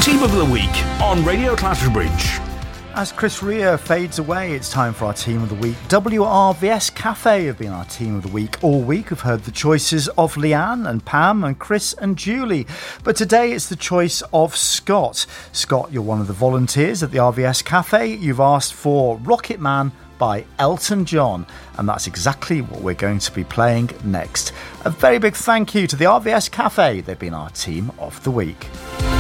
Team of the Week on Radio Clatterbridge. As Chris Rea fades away, it's time for our Team of the Week. WRVS Cafe have been our Team of the Week all week. We've heard the choices of Leanne and Pam and Chris and Julie. But today it's the choice of Scott. Scott, you're one of the volunteers at the RVS Cafe. You've asked for Rocket Man by Elton John, and that's exactly what we're going to be playing next. A very big thank you to the RVS Cafe. They've been our Team of the Week.